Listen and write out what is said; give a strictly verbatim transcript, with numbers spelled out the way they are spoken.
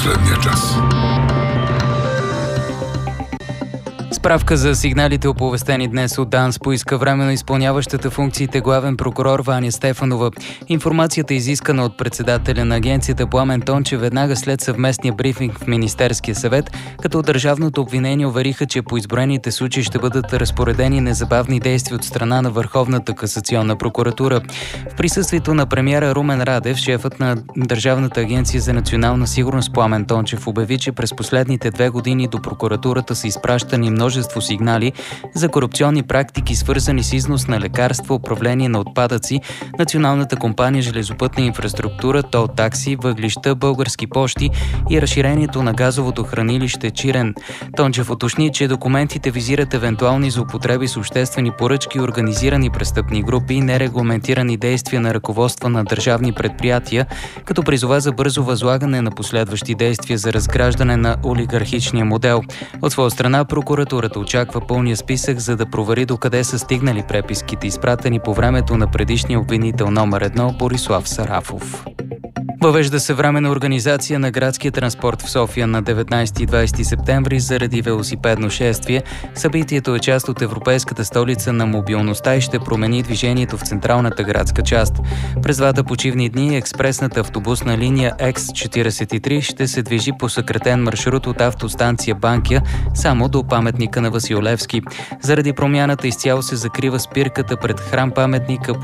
последния час. Справка за сигналите, оповестени днес от ДАНС, поиска временно изпълняващата функциите главен прокурор Ваня Стефанова. Информацията е изискана от председателя на агенцията Пламен Тончев веднага след съвместния брифинг в Министерския съвет, като държавното обвинение увериха, че по изброените случаи ще бъдат разпоредени незабавни действия от страна на Върховната касационна прокуратура. В присъствието на премиера Румен Радев, шефът на Държавната агенция за национална сигурност Пламен Тончев обяви, че през последните две години до прокуратурата са изпращани множество сигнали за корупционни практики, свързани с износ на лекарства, управление на отпадъци, Националната компания железопътна инфраструктура, тол такси, въглища, Български пощи и разширението на газовото хранилище Чирен. Тончев уточни, че документите визират евентуални злоупотреби с обществени поръчки, организирани престъпни групи и нерегламентирани действия на ръководства на държавни предприятия, като призова за бързо възлагане на последващи действия за разграждане на олигархичния модел. От своя страна, прокуратурата очаква пълния списък, за да провери докъде са стигнали преписките, изпратени по времето на предишния обвинител номер едно Борислав Сарафов. Въвежда се временна организация на градския транспорт в София на деветнайсети и двайсети септември заради велосипедно шествие. Събитието е част от Европейската столица на мобилността и ще промени движението в централната градска част. През двата почивни дни експресната автобусна линия Екс четирийсет и три ще се движи по съкратен маршрут от автостанция Банкя само до паметника на Васил Левски. Заради промяната изцяло се закрива спирката пред храм паметника